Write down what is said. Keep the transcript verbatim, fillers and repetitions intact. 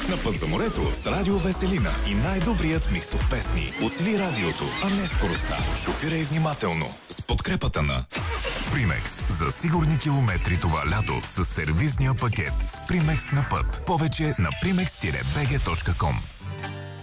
На път за морето с Радио Веселина и най-добрият микс от песни. Оцели радиото, а не скоростта. Шофирай внимателно с подкрепата на Примекс. За сигурни километри това лято с сервизния пакет с Примекс на път. Повече на примекс бг точка ком.